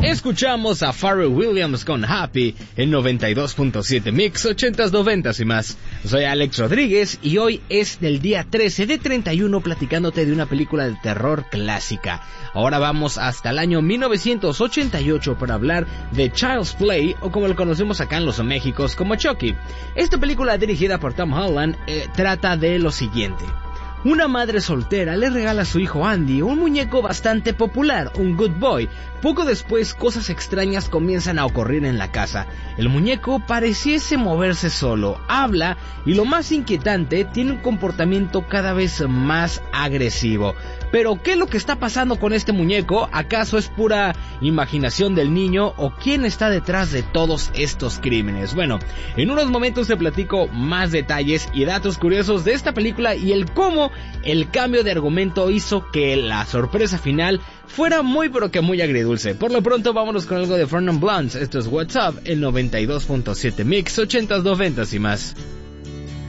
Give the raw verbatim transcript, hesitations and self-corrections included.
Escuchamos a Pharrell Williams con Happy en noventa y dos punto siete Mix, ochentas, noventas y más. Soy Alex Rodríguez y hoy es del día trece de treinta y uno platicándote de una película de terror clásica. Ahora vamos hasta el año mil novecientos ochenta y ocho para hablar de Child's Play, o como lo conocemos acá en los Méxicos como Chucky. Esta película, dirigida por Tom Holland, eh, trata de lo siguiente. Una madre soltera le regala a su hijo Andy un muñeco bastante popular, un Good Boy. Poco después, cosas extrañas comienzan a ocurrir en la casa. El muñeco pareciese moverse solo, habla y, lo más inquietante, tiene un comportamiento cada vez más agresivo. Pero, ¿qué es lo que está pasando con este muñeco? ¿Acaso es pura imaginación del niño o quién está detrás de todos estos crímenes? Bueno, en unos momentos te platico más detalles y datos curiosos de esta película y el cómo el cambio de argumento hizo que la sorpresa final fuera muy pero que muy agridulce. Por lo pronto vámonos con algo de Four Non Blondes. Esto es What's Up en noventa y dos punto siete Mix, ochentas, noventas y más.